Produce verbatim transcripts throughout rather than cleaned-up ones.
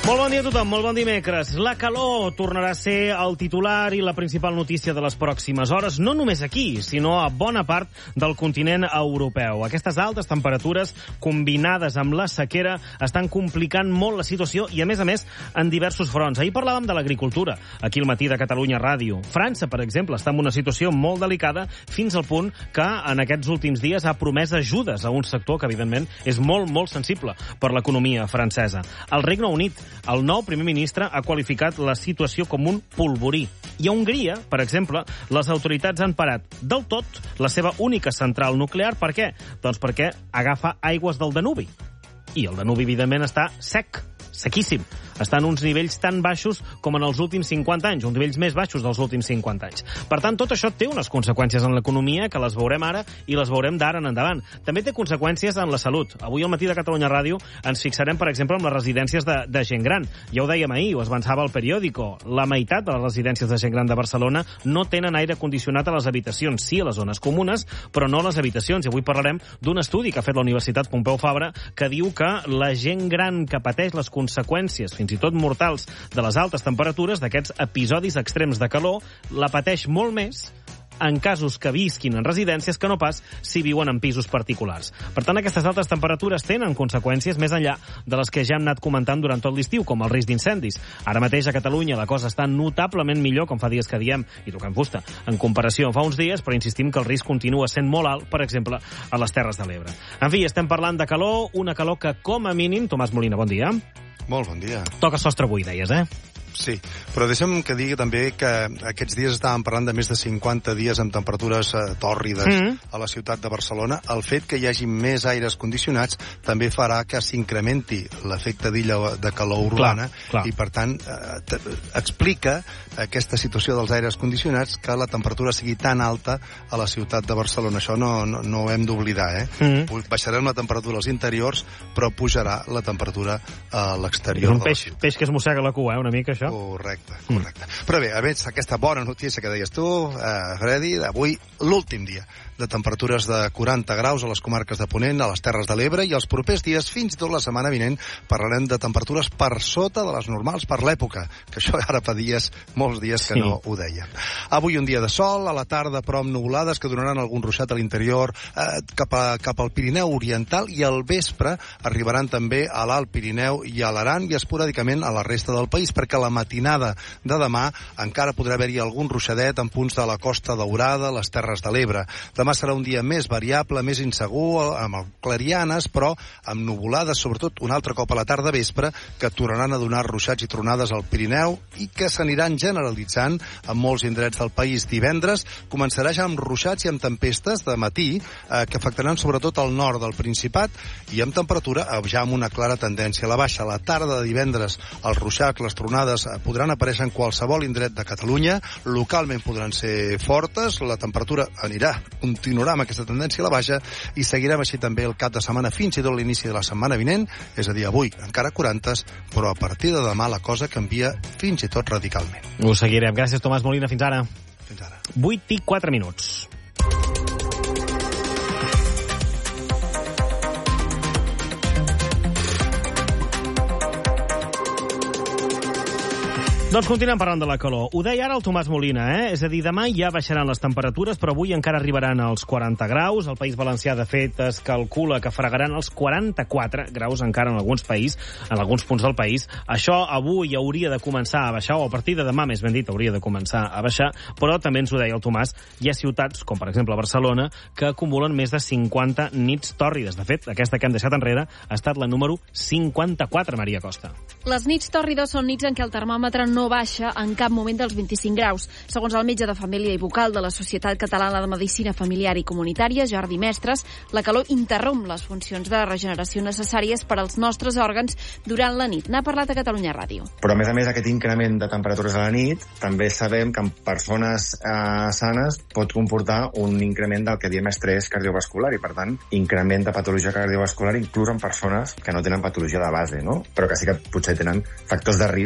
Molt bon dia a tothom, molt bon dimecres. La calor tornarà a ser el titular i la principal notícia de les pròximes hores, no només aquí, sinó a bona part del continent europeu. Aquestes altes temperatures, combinades amb la sequera, estan complicant molt la situació i, a més a més, en diversos fronts. Ahir parlàvem de l'agricultura, aquí al Matí de Catalunya Ràdio. França, per exemple, està en una situació molt delicada fins al punt que en aquests últims dies ha promès ajudes a un sector que, evidentment, és molt, molt sensible per l'economia francesa. El Regne Unit, el nou primer ministre ha qualificat la situació com un polvorí. I a Hongria, per exemple, les autoritats han parat del tot la seva única central nuclear. Per què? Doncs perquè agafa aigües del Danubi. I el Danubi, evidentment, està sec, sequíssim. Està en uns nivells tan baixos com en els últims cinquanta anys, uns nivells més baixos dels últims cinquanta anys. Per tant, tot això té unes conseqüències en l'economia que les veurem ara i les veurem d'ara en endavant. També té conseqüències en la salut. Avui al Matí de Catalunya Ràdio ens fixarem, per exemple, en les residències de, de gent gran. Ja ho dèiem ahir, ho avançava el periòdico. La meitat de les residències de gent gran de Barcelona no tenen aire condicionat a les habitacions, sí a les zones comunes, però no a les habitacions. I avui parlarem d'un estudi que ha fet la Universitat Pompeu Fabra que diu que la gent gran que pateix les conseqüències, fins i tot mortals, de les altes temperatures, d'aquests episodis extrems de calor, la pateix molt més en casos que visquin en residències que no pas si viuen en pisos particulars. Per tant, aquestes altes temperatures tenen conseqüències més enllà de les que ja hem anat comentant durant tot l'estiu, com el risc d'incendis. Ara mateix a Catalunya la cosa està notablement millor, com fa dies que diem, i toquem fusta, en comparació fa uns dies, però insistim que el risc continua sent molt alt, per exemple, a les Terres de l'Ebre. En fi, estem parlant de calor, una calor que, com a mínim, Tomàs Molina, bon dia. Molt bon dia. Toca sostre avui, deies, eh? Sí, però deixa'm que digui també que aquests dies estàvem parlant de més de cinquanta dies amb temperatures eh, tòrrides mm. a la ciutat de Barcelona. El fet que hi hagi més aires condicionats també farà que s'incrementi l'efecte d'illa de calor urbana clar, clar. I, per tant, eh, explica aquesta situació dels aires condicionats que la temperatura sigui tan alta a la ciutat de Barcelona. Això no, no, no ho hem d'oblidar, eh? Mm. Baixarem la temperatura als interiors, però pujarà la temperatura a l'exterior. És un peix, peix que es mossega la cua, eh, una mica, això. Correcte, correcte. Mm. Però bé, a veure, aquesta bona notícia que deies tu, eh, Freddy, d'avui, l'últim dia de temperatures de quaranta graus a les comarques de Ponent, a les Terres de l'Ebre, i els propers dies, fins i tot la setmana vinent, parlarem de temperatures per sota de les normals per l'època, que això ara fa dies, molts dies que sí. no ho dèiem. Avui un dia de sol, a la tarda però amb nuvolades que donaran algun ruixat a l'interior eh, cap, a, cap al Pirineu Oriental, i al vespre arribaran també a l'Alt Pirineu i a l'Aran i esporàdicament a la resta del país, perquè la matinada de demà encara podrà haver-hi algun ruixadet en punts de la Costa Daurada, les Terres de l'Ebre. Demà serà un dia més variable, més insegur, amb clarianes, però amb nuvolades, sobretot un altre cop a la tarda vespre, que tornaran a donar ruixats i tronades al Pirineu i que s'aniran generalitzant en molts indrets del país. Divendres començarà ja amb ruixats i amb tempestes de matí, eh, que afectaran sobretot al nord del Principat, i amb temperatura ja amb una clara tendència a la baixa. A la tarda de divendres els ruixats, les tronades podran aparèixer en qualsevol indret de Catalunya, localment podran ser fortes, la temperatura anirà, continuarà amb aquesta tendència a la baixa i seguirem així també el cap de setmana fins i tot l'inici de la setmana vinent, és a dir, avui encara quarantes, però a partir de demà la cosa canvia fins i tot radicalment. Ho seguirem. Gràcies, Tomàs Molina. Fins ara. Fins ara. vuit i quatre minuts. Doncs continuem parlant de la calor. Ho deia ara el Tomàs Molina, eh? És a dir, demà ja baixaran les temperatures, però avui encara arribaran als quaranta graus. El País Valencià, de fet, es calcula que fregaran els quaranta-quatre graus encara en alguns països, en alguns punts del país. Això avui hauria de començar a baixar, o a partir de demà, més ben dit, hauria de començar a baixar, però també ens ho deia el Tomàs, hi ha ciutats, com per exemple Barcelona, que acumulen més de cinquanta nits tòrrides. De fet, aquesta que hem deixat enrere ha estat la número cinquanta-quatre, Maria Costa. Les nits tòrrides són nits en què el termòmetre no baixa en cap moment dels vint-i-cinc graus. Segons el metge de família i vocal de la Societat Catalana de Medicina Familiar i Comunitària, Jordi Mestres, la calor interromp les funcions de regeneració necessàries per als nostres òrgans durant la nit. N'ha parlat a Catalunya Ràdio. Però, a més a més, aquest increment de temperatures a la nit, també sabem que en persones eh, sanes pot comportar un increment del que diem estrès cardiovascular i, per tant, increment de patologia cardiovascular inclús en persones que no tenen patologia de base, no? Però que sí que potser tenen factors de risc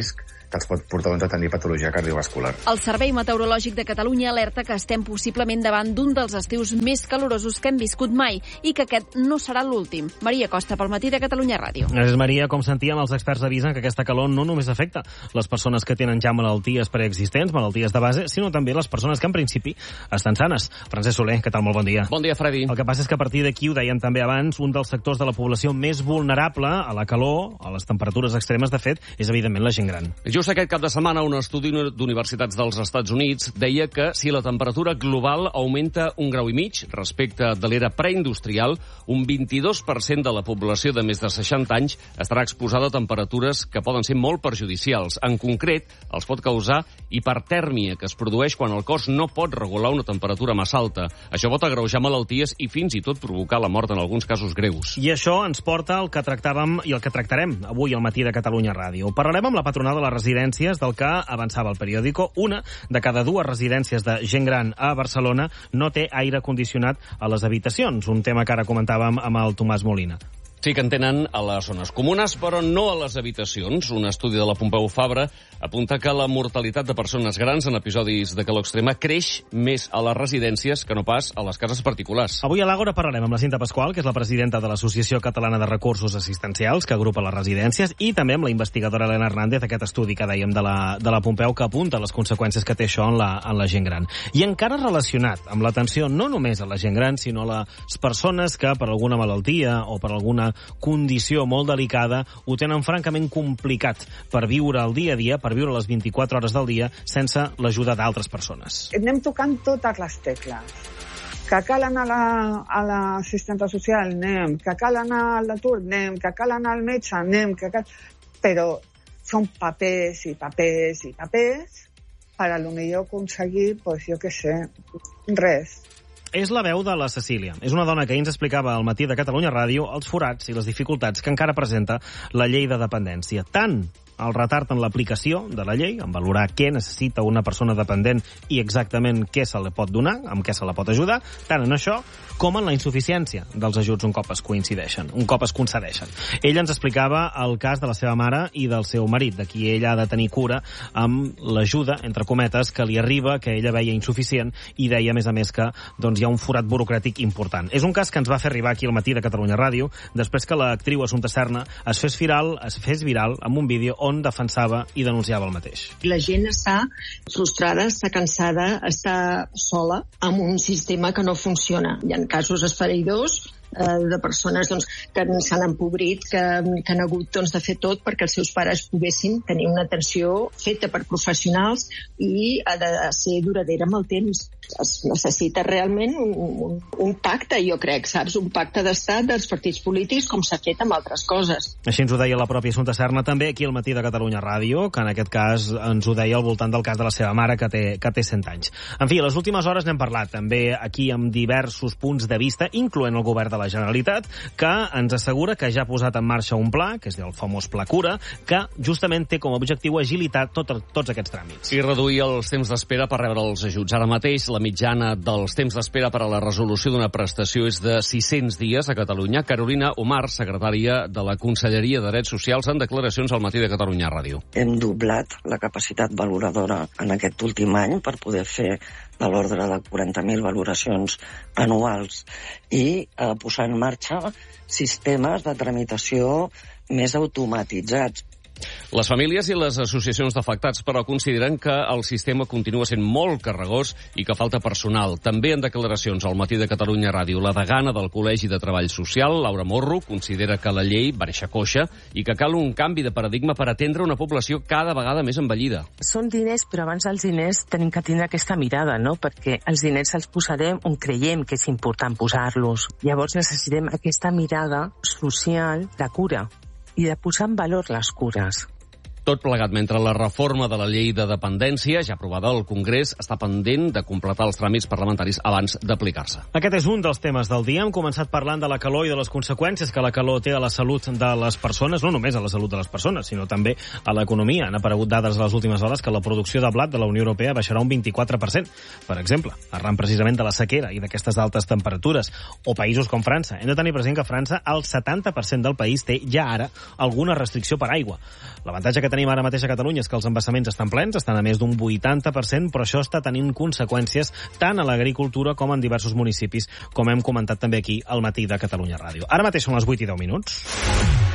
que els pot portar doncs, a tenir patologia cardiovascular. El Servei Meteorològic de Catalunya alerta que estem possiblement davant d'un dels estius més calorosos que hem viscut mai i que aquest no serà l'últim. Maria Costa, pel Matí de Catalunya Ràdio. Gràcies, Maria. Com sentíem, els experts avisen que aquesta calor no només afecta les persones que tenen ja malalties preexistents, malalties de base, sinó també les persones que en principi estan sanes. Francesc Soler, què tal? Molt bon dia. Bon dia, Freddy. El que passa és que a partir d'aquí, ho dèiem també abans, un dels sectors de la població més vulnerable a la calor, a les temperatures extremes, de fet, és evidentment la gent gran. Just aquest cap de setmana, un estudi d'universitats dels Estats Units deia que si la temperatura global augmenta un grau i mig respecte de l'era preindustrial, un vint-i-dos per cent de la població de més de seixanta anys estarà exposada a temperatures que poden ser molt perjudicials. En concret, els pot causar hipertèrmia, que es produeix quan el cos no pot regular una temperatura massa alta. Això pot agreujar malalties i fins i tot provocar la mort en alguns casos greus. I això ens porta al que tractàvem i el que tractarem avui al Matí de Catalunya Ràdio. Parlarem amb la patronal de les residències, del que avançava el periòdico. Una de cada dues residències de gent gran a Barcelona no té aire condicionat a les habitacions, un tema que ara comentàvem amb el Tomàs Molina. Sí que en tenen a les zones comunes, però no a les habitacions. Un estudi de la Pompeu Fabra apunta que la mortalitat de persones grans en episodis de calor extrema creix més a les residències que no pas a les cases particulars. Avui a l'Àgora parlarem amb la Cinta Pasqual, que és la presidenta de l'Associació Catalana de Recursos Assistencials, que agrupa les residències, i també amb la investigadora Elena Hernández, aquest estudi que dèiem de la, de la Pompeu, que apunta les conseqüències que té això en la, en la gent gran. I encara relacionat amb l'atenció no només a la gent gran, sinó a les persones que per alguna malaltia o per alguna condició molt delicada ho tenen francament complicat per viure el dia a dia, per viure les vint-i-quatre hores del dia sense l'ajuda d'altres persones. Anem tocant totes les tecles. Que cal anar a l'assistenta la, social, anem. Que cal anar a l'atur, anem. Que cal anar al metge, anem. Que cal... Però són papers i papers i papers per a lo millor aconseguir, pues, jo què sé, res. És la veu de la Cecília. És una dona que ahir ens explicava al Matí de Catalunya Ràdio els forats i les dificultats que encara presenta la llei de dependència. Tant el retard en l'aplicació de la llei, en valorar què necessita una persona dependent i exactament què se li pot donar, amb què se la pot ajudar, tant en això com en la insuficiència dels ajuts un cop es coincideixen, un cop es concedeixen. Ella ens explicava el cas de la seva mare i del seu marit, de qui ella ha de tenir cura amb l'ajuda, entre cometes, que li arriba, que ella veia insuficient, i deia, a més a més, que doncs, hi ha un forat burocràtic important. És un cas que ens va fer arribar aquí al Matí de Catalunya Ràdio, després que l'actriu Assumpta Serna es fes viral, es fes viral amb un vídeo on defensava i denunciava el mateix. La gent està frustrada, està cansada, està sola amb un sistema que no funciona. Hi ha casos esfereïdors eh, de persones doncs, que s'han empobrit, que, que han hagut doncs, de fer tot perquè els seus pares poguessin tenir una atenció feta per professionals i ha de ser duradera amb el temps. Es necessita realment un, un, un pacte, jo crec, saps? Un pacte d'estat dels partits polítics com s'ha fet amb altres coses. Així ens ho deia la pròpia Assumpta Serna també aquí al Matí de Catalunya Ràdio, que en aquest cas ens ho deia al voltant del cas de la seva mare, que té, que té cent anys. En fi, a les últimes hores n'hem parlat també aquí amb diversos punts de vista, incloent el govern de la Generalitat, que ens assegura que ja ha posat en marxa un pla, que és el famós Pla Cura, que justament té com a objectiu agilitar tot, tots aquests tràmits. I reduir els temps d'espera per rebre els ajuts. Ara mateix la mitjana dels temps d'espera per a la resolució d'una prestació és de sis-cents dies a Catalunya. Carolina Omar, secretària de la Conselleria de Drets Socials, en declaracions al Matí de Catalunya Ràdio. Hem doblat la capacitat valoradora en aquest últim any per poder fer de l'ordre de quaranta mil valoracions anuals i eh, posar en marxa sistemes de tramitació més automatitzats. Les famílies i les associacions d'afectats, però, consideren que el sistema continua sent molt carregós i que falta personal. També en declaracions al Matí de Catalunya Ràdio, la degana del Col·legi de Treball Social, Laura Morro, considera que la llei va néixer coixa i que cal un canvi de paradigma per atendre una població cada vegada més envellida. Són diners, però abans dels diners tenim que tindre aquesta mirada, no? Perquè els diners els posarem on creiem que és important posar-los. Llavors necessitem aquesta mirada social de cura i de posar en valor les cures. Tot plegat mentre la reforma de la llei de dependència, ja aprovada al Congrés, està pendent de completar els tràmits parlamentaris abans d'aplicar-se. Aquest és un dels temes del dia. Hem començat parlant de la calor i de les conseqüències que la calor té a la salut de les persones, no només a la salut de les persones, sinó també a l'economia. Han aparegut dades a les últimes hores que la producció de blat de la Unió Europea baixarà un vint-i-quatre per cent, per exemple, arran precisament de la sequera i d'aquestes altes temperatures. O països com França. Hem de tenir present que a França el setanta per cent del país té ja ara alguna restricció per aigua. L'avantatge que tenim tenim ara mateix a Catalunya és que els embassaments estan plens, estan a més d'un vuitanta per cent, però això està tenint conseqüències tant a l'agricultura com en diversos municipis, com hem comentat també aquí al Matí de Catalunya Ràdio. Ara mateix són les vuit i deu minuts.